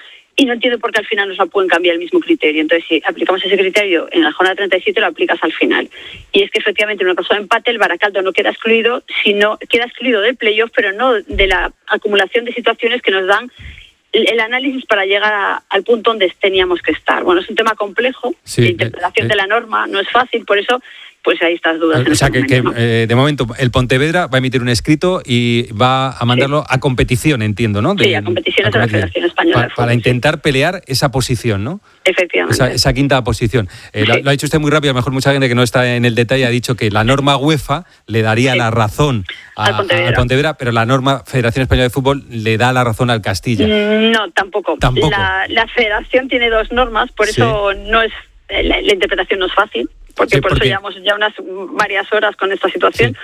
y no entiendo por qué al final nos la pueden cambiar el mismo criterio. Entonces, si aplicamos ese criterio en la jornada 37, lo aplicas al final. Y es que efectivamente en un caso de empate el Baracaldo no queda excluido, sino queda excluido del playoff, pero no de la acumulación de situaciones que nos dan el análisis para llegar al punto donde teníamos que estar. Bueno, es un tema complejo, la interpretación de la norma no es fácil, por eso pues hay estas dudas. O sea, de momento el Pontevedra va a emitir un escrito y va a mandarlo a competición, entiendo, ¿no? Sí, a competiciones de la Federación Española de Fútbol. Para intentar pelear esa posición, ¿no? Efectivamente. Esa quinta posición. Lo ha dicho usted muy rápido, a lo mejor mucha gente que no está en el detalle ha dicho que la norma UEFA le daría la razón al Pontevedra, pero la norma Federación Española de Fútbol le da la razón al Castilla. No, tampoco. La Federación tiene dos normas, por eso no es la interpretación no es fácil, porque por eso llevamos ya varias horas con esta situación.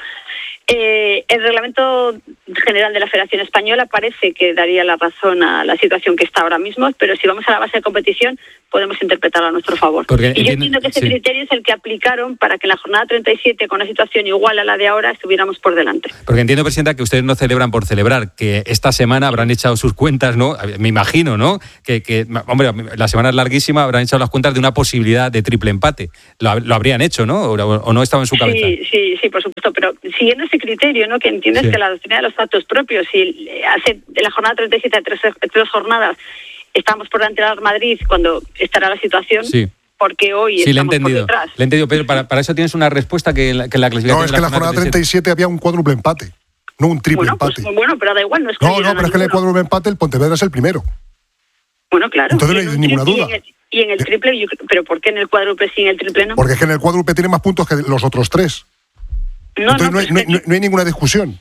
El reglamento general de la Federación Española parece que daría la razón a la situación que está ahora mismo, pero si vamos a la base de competición podemos interpretarla a nuestro favor. Y yo entiendo que ese criterio es el que aplicaron para que en la jornada 37, con una situación igual a la de ahora, estuviéramos por delante. Porque entiendo, Presidenta, que ustedes no celebran por celebrar, que esta semana habrán echado sus cuentas, ¿no? Me imagino, ¿no? Hombre, la semana es larguísima, habrán echado las cuentas de una posibilidad de triple empate. Lo habrían hecho, ¿no? ¿O no estaba en su cabeza? Sí, por supuesto, pero siguiendo ese criterio, ¿no? Que entiendes que la doctrina de los actos propios, si hace de la jornada 37 tres jornadas estamos por delante del Madrid cuando estará la situación, porque hoy estamos por detrás. Le he entendido, Pedro, para eso tienes una respuesta que la clasificación. No, es que en la jornada 37 había un cuádruple empate, no un triple empate. Bueno, pero da igual, no es que No, pero es que en el cuádruple empate el Pontevedra es el primero. Bueno, claro. Entonces no hay ninguna duda. Y en el triple, pero ¿por qué en el cuádruple sí, en el triple no? Porque es que en el cuádruple tiene más puntos que los otros tres. Entonces no hay ninguna discusión.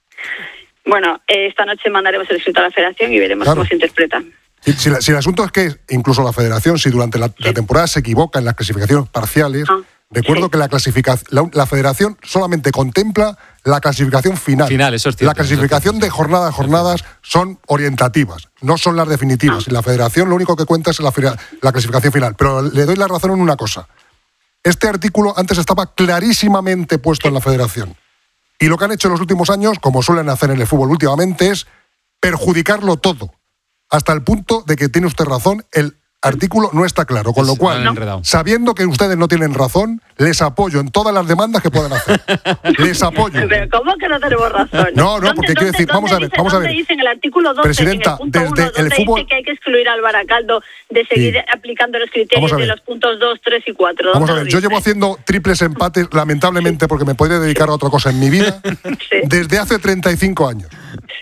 Bueno, esta noche mandaremos el escrito a la Federación y veremos cómo se interpreta. Si el asunto es que incluso la Federación, si durante la temporada se equivoca en las clasificaciones parciales, recuerdo que la Federación solamente contempla la clasificación final. Eso es cierto, la clasificación de jornada a jornadas son orientativas, no son las definitivas. Y la Federación lo único que cuenta es la clasificación final. Pero le doy la razón en una cosa. Este artículo antes estaba clarísimamente puesto en la Federación. Y lo que han hecho en los últimos años, como suelen hacer en el fútbol últimamente, es perjudicarlo todo. Hasta el punto de que tiene usted razón, el artículo no está claro. Con lo cual, sabiendo que ustedes no tienen razón, les apoyo en todas las demandas que puedan hacer. Les apoyo. Pero ¿cómo que no tenemos razón? No, porque quiero decir, vamos a ver. ¿Dónde dice en el artículo 12, Presidenta, en el punto 1, donde dice que hay que excluir al Baracaldo de seguir aplicando los criterios de los puntos 2, 3 y 4? Vamos a ver, yo llevo haciendo triples empates, lamentablemente, porque me podría dedicar a otra cosa en mi vida, desde hace 35 años.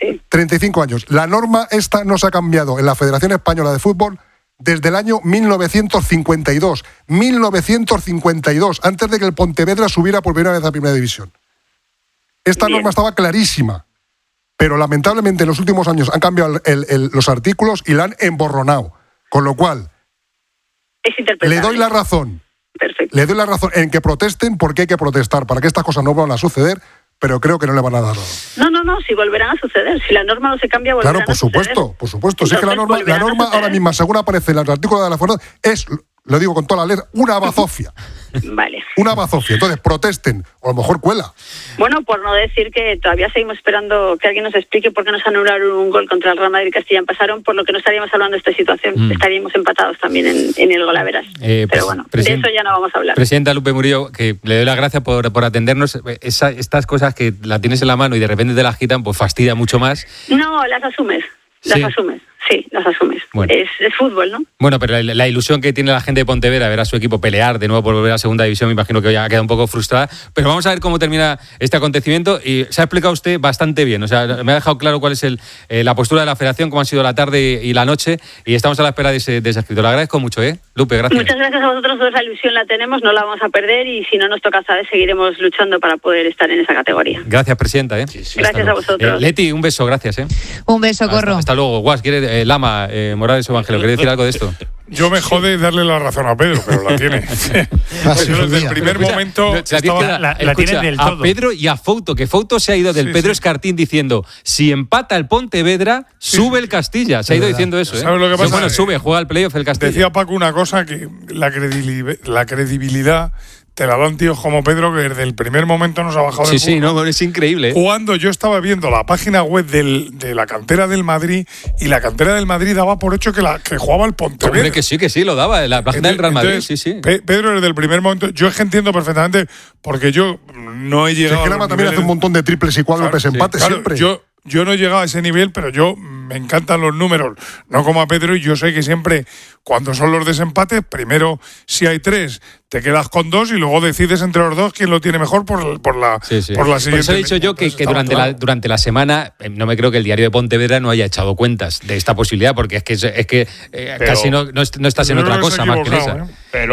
35 años. La norma esta no se ha cambiado en la Federación Española de Fútbol desde el año 1952. 1952, antes de que el Pontevedra subiera por primera vez a Primera División. Esta norma estaba clarísima, pero lamentablemente en los últimos años han cambiado los artículos y la han emborronado. Con lo cual, le doy la razón. Le doy la razón en que protesten porque hay que protestar para que estas cosas no van a suceder, pero creo que no le van a dar nada. No, si volverán a suceder. Si la norma no se cambia, volverán a suceder. Claro, por supuesto. Si es que la norma ahora misma, según aparece en el artículo de la Federación, es, lo digo con toda la letra, una bazofia. Vale. Una bazofia. Entonces, protesten, o a lo mejor cuela. Bueno, por no decir que todavía seguimos esperando que alguien nos explique por qué nos anularon un gol contra el Real Madrid y Castilla pasaron, por lo que no estaríamos hablando de esta situación. Estaríamos empatados también en el golaveras. Pero bueno, de eso ya no vamos a hablar. Presidenta Lupe Murillo, que le doy las gracias por atendernos. Estas cosas que la tienes en la mano y de repente te las quitan, pues fastidia mucho más. No, las asumes. Sí, las asumes. Bueno. Es fútbol, ¿no? Bueno, pero la ilusión que tiene la gente de Pontevedra, ver a su equipo pelear de nuevo por volver a segunda división, me imagino que ya ha quedado un poco frustrada. Pero vamos a ver cómo termina este acontecimiento y se ha explicado usted bastante bien. O sea, me ha dejado claro cuál es la postura de la Federación, cómo han sido la tarde y la noche, y estamos a la espera de ese escrito. Le agradezco mucho, Lupe, gracias. Muchas gracias a vosotros dos, la ilusión la tenemos, no la vamos a perder y si no nos toca saber, seguiremos luchando para poder estar en esa categoría. Gracias, Presidenta. Gracias a vosotros. Leti, un beso, gracias. Un beso, Corro. Hasta luego. Guas, ¿quiere Lama, Morales Evangelio, ¿quiere decir algo de esto? Yo me jode darle la razón a Pedro, pero la tiene. Yo desde el primer momento la tiene del todo. A Pedro y a Fouto, que Fouto se ha ido del Pedro Escartín diciendo, si empata el Pontevedra, sube el Castilla. Se ha ido diciendo eso. ¿Sabes lo que pasa? Bueno, sube, juega el playoff el Castilla. Decía Paco una cosa, que la credibilidad te la dan tíos como Pedro, que desde el primer momento nos ha bajado del Sí, no, es increíble. Cuando yo estaba viendo la página web de la cantera del Madrid, y la cantera del Madrid daba por hecho que jugaba el Pontevedra. Hombre, que sí, lo daba, la página del Real Madrid, entonces, sí. Pedro, desde el primer momento, yo es que entiendo perfectamente, porque yo no he llegado a los también hace un montón de triples y cuádruples empates siempre. Yo no he llegado a ese nivel, pero yo me encantan los números, no como a Pedro, y yo sé que siempre, cuando son los desempates, primero, si hay 3, te quedas con 2 y luego decides entre los dos quién lo tiene mejor por la siguiente. Por eso he dicho yo que durante la semana no me creo que el Diario de Pontevedra no haya echado cuentas de esta posibilidad, porque es que casi no estás en otra cosa más que en esa.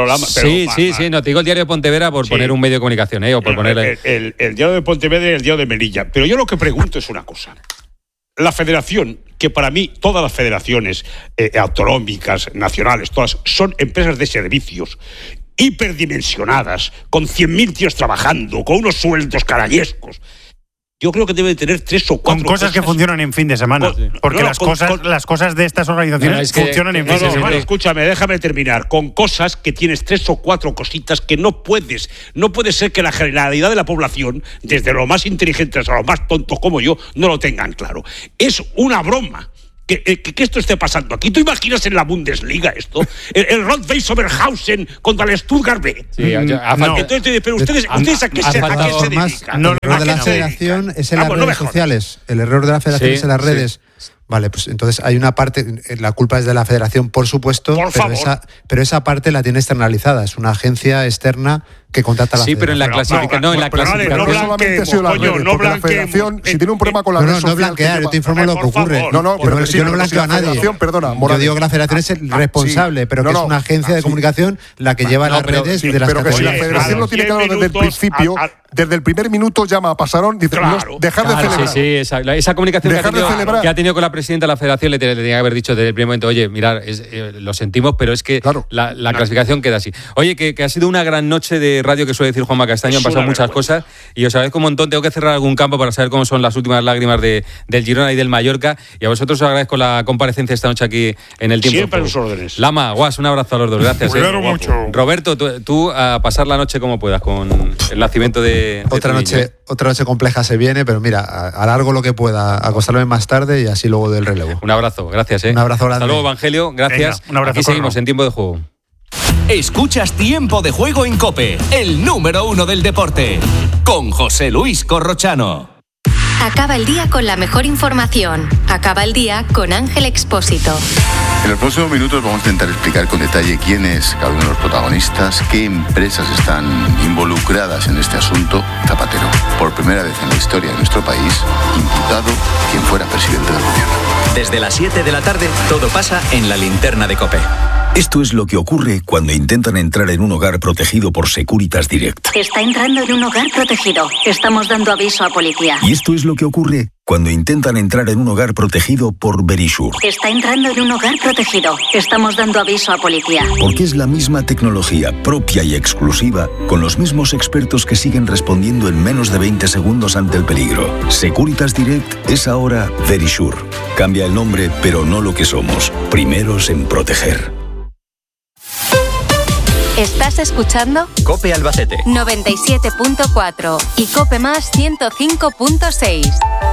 Sí, no te digo el Diario de Pontevedra por poner un medio de comunicación, o por poner el Diario de Pontevedra y el Diario de Melilla. Pero yo lo que pregunto es una cosa. La federación, que para mí todas las federaciones autonómicas, nacionales, todas son empresas de servicios hiperdimensionadas, con 100.000 tíos trabajando, con unos sueldos carayescos. Yo creo que debe tener 3 o 4 con cosas que funcionan en fin de semana, porque las cosas de estas organizaciones funcionan en fin de semana. Escúchame, déjame terminar. Con cosas que tienes 3 o 4 cositas que no puede ser que la generalidad de la población, desde los más inteligentes a los más tontos como yo, no lo tengan claro. Es una broma. Que esto esté pasando aquí. ¿Tú imaginas en la Bundesliga esto? El Rot-Weiss Oberhausen contra el Stuttgart B. Entonces, pero ustedes ¿a qué se dedican? El error de la federación es en las redes sociales. El error de la federación es en las redes. Vale, pues entonces hay una parte, la culpa es de la federación, por supuesto, pero esa parte la tiene externalizada. Es una agencia externa que contrata a la federación. Sí, pero en la clasificación. No solamente ha sido la federación, si tiene un problema con la red social. No blanquear, yo te informo lo que ocurre. Pero yo no blanqueo a nadie. Yo digo que la federación es el responsable, pero que es una agencia de comunicación la que lleva las redes de las categorías. Pero que si la federación lo tiene claro desde el principio, desde el primer minuto llama a Pasarón, dice, dejar de celebrar. Sí, esa comunicación que ha tenido con la presidenta de la federación le tenía que haber dicho desde el primer momento, oye, mirad, lo sentimos, pero es que la clasificación queda así. Oye, que ha sido una gran noche de radio, que suele decir Juanma Castaño, han pasado muchas cosas y os agradezco un montón. Tengo que cerrar algún campo para saber cómo son las últimas lágrimas del Girona y del Mallorca, y a vosotros os agradezco la comparecencia esta noche aquí en el Tiempo. Siempre a sus órdenes. Lama, Guas, un abrazo a los dos, gracias. Cuidaros mucho. Roberto, tú a pasar la noche como puedas con el nacimiento de otra noche compleja se viene, pero mira, alargo lo que pueda, acostarme más tarde y así luego del relevo. Un abrazo, gracias. Un abrazo grande. Hasta luego, Evangelio, gracias. Venga, un abrazo. Aquí seguimos en Tiempo de Juego. Escuchas Tiempo de Juego en COPE, el número 1 del deporte, con José Luis Corrochano. Acaba el día con la mejor información. Acaba el día con Ángel Expósito. En los próximos minutos vamos a intentar explicar con detalle quién es cada uno de los protagonistas, qué empresas están involucradas en este asunto. Zapatero, por primera vez en la historia de nuestro país, imputado quien fuera presidente del gobierno. Desde las 7 de la tarde, todo pasa en la linterna de COPE. Esto es lo que ocurre cuando intentan entrar en un hogar protegido por Securitas Direct. Está entrando en un hogar protegido. Estamos dando aviso a policía. Y esto es lo que ocurre cuando intentan entrar en un hogar protegido por Verisure. Está entrando en un hogar protegido. Estamos dando aviso a policía. Porque es la misma tecnología propia y exclusiva, con los mismos expertos que siguen respondiendo en menos de 20 segundos ante el peligro. Securitas Direct es ahora Verisure. Cambia el nombre, pero no lo que somos. Primeros en proteger. ¿Estás escuchando? COPE Albacete 97.4 y COPE Más 105.6.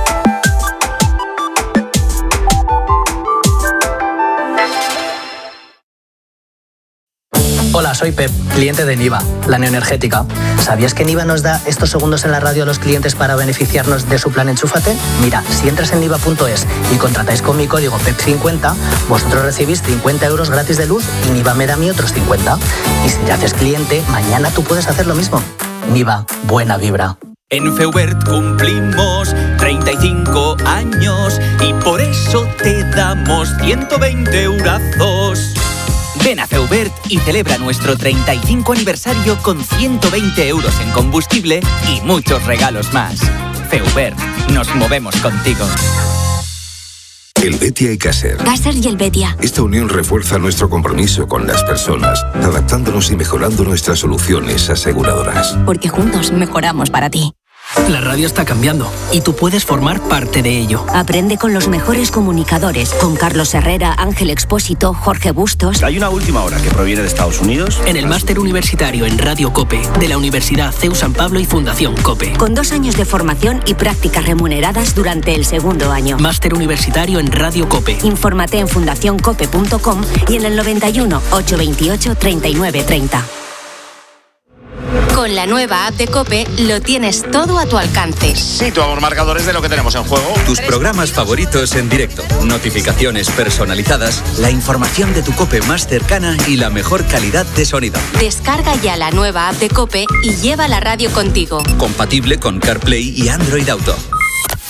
Hola, soy Pep, cliente de Niva, la neoenergética. ¿Sabías que Niva nos da estos segundos en la radio a los clientes para beneficiarnos de su plan Enchúfate? Mira, si entras en niva.es y contratáis con mi código PEP50, vosotros recibís 50 euros gratis de luz y Niva me da a mí otros 50. Y si te haces cliente, mañana tú puedes hacer lo mismo. Niva, buena vibra. En Feubert cumplimos 35 años y por eso te damos 120 eurazos. Ven a Feubert y celebra nuestro 35 aniversario con 120 euros en combustible y muchos regalos más. Feubert, nos movemos contigo. El Betia y Caser. Caser y el Betia. Esta unión refuerza nuestro compromiso con las personas, adaptándonos y mejorando nuestras soluciones aseguradoras. Porque juntos mejoramos para ti. La radio está cambiando y tú puedes formar parte de ello. Aprende con los mejores comunicadores, con Carlos Herrera, Ángel Expósito, Jorge Bustos. Hay una última hora que proviene de Estados Unidos. En el máster universitario en Radio COPE de la Universidad CEU San Pablo y Fundación COPE. Con 2 años de formación y prácticas remuneradas durante el segundo año. Máster universitario en Radio COPE. Infórmate en fundacioncope.com y en el 91 828 39 30. Con la nueva app de COPE lo tienes todo a tu alcance. Situamos marcadores de lo que tenemos en juego. Tus programas favoritos en directo, notificaciones personalizadas, la información de tu COPE más cercana y la mejor calidad de sonido. Descarga ya la nueva app de COPE y lleva la radio contigo. Compatible con CarPlay y Android Auto.